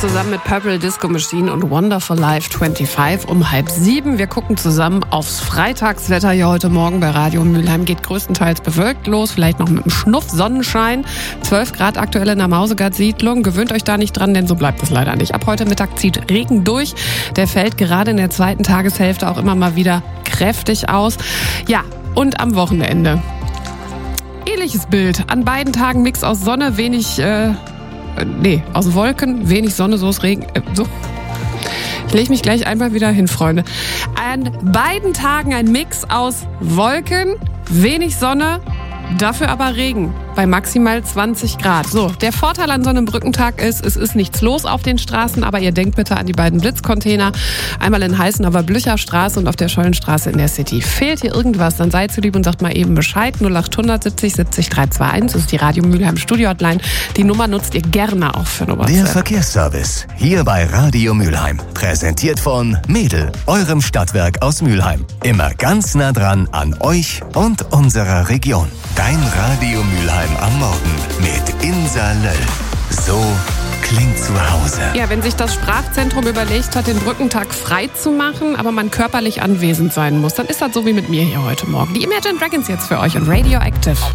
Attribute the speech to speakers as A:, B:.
A: zusammen mit Purple Disco Machine und Wonderful Life 25 um 6:30. Wir gucken zusammen aufs Freitagswetter hier heute Morgen bei Radio Mülheim. Geht größtenteils bewölkt los, vielleicht noch mit einem Schnuff Sonnenschein. 12 Grad aktuell in der Mausegard-Siedlung. Gewöhnt euch da nicht dran, denn so bleibt es leider nicht. Ab heute Mittag zieht Regen durch. Der fällt gerade in der zweiten Tageshälfte auch immer mal wieder kräftig aus. Ja, und am Wochenende. Ähnliches Bild. An beiden Tagen Mix aus Sonne, aus Wolken, wenig Sonne, so ist Regen. Ich lege mich gleich einmal wieder hin, Freunde. An beiden Tagen ein Mix aus Wolken, wenig Sonne, dafür aber Regen bei maximal 20 Grad. So, der Vorteil an so einem Brückentag ist, es ist nichts los auf den Straßen, aber ihr denkt bitte an die beiden Blitzcontainer. Einmal in Heißener Blücherstraße und auf der Schollenstraße in der City. Fehlt hier irgendwas, dann seid so lieb und sagt mal eben Bescheid. 0800 70 70 321, das ist die Radio Mülheim Studio-Hotline. Die Nummer nutzt ihr gerne auch für eine WhatsApp.
B: Der Verkehrsservice, hier bei Radio Mülheim. Präsentiert von Mädel, eurem Stadtwerk aus Mülheim. Immer ganz nah dran an euch und unserer Region. Dein Radio Mülheim am Morgen mit Insa Löll. So klingt zu Hause.
A: Ja, wenn sich das Sprachzentrum überlegt hat, den Brückentag frei zu machen, aber man körperlich anwesend sein muss, dann ist das so wie mit mir hier heute Morgen. Die Imagine Dragons jetzt für euch und Radioactive.